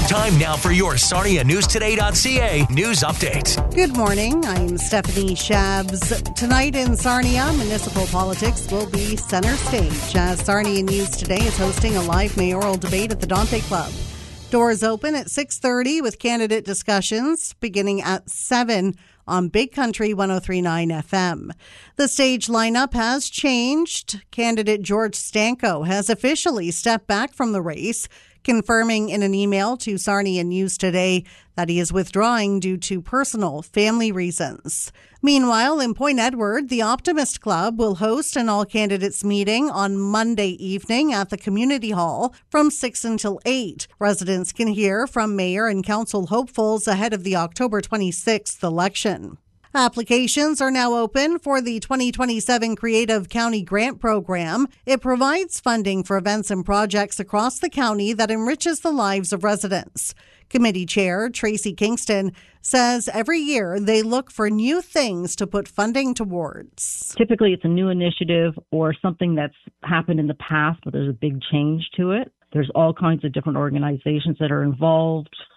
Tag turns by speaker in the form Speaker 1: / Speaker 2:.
Speaker 1: Time now for your SarniaNewsToday.ca news update.
Speaker 2: Good morning. I'm Stephanie Shabs. Tonight in Sarnia, municipal politics will be center stage as Sarnia News Today is hosting a live mayoral debate at the Dante Club. Doors open at 6:30 with candidate discussions beginning at 7 on Big Country 103.9 FM. The stage lineup has changed. Candidate George Stanko has officially stepped back from the race, confirming in an email to Sarnia News Today that he is withdrawing due to personal family reasons. Meanwhile, in Point Edward, the Optimist Club will host an all-candidates meeting on Monday evening at the Community Hall from 6 until 8. Residents can hear from mayor and council hopefuls ahead of the October 26th election. Applications are now open for the 2027 Creative County Grant Program. It provides funding for events and projects across the county that enriches the lives of residents. Committee Chair Tracy Kingston says every year they look for new things to put funding towards.
Speaker 3: Typically, it's a new initiative or something that's happened in the past, but there's a big change to it. There's all kinds of different organizations that are involved,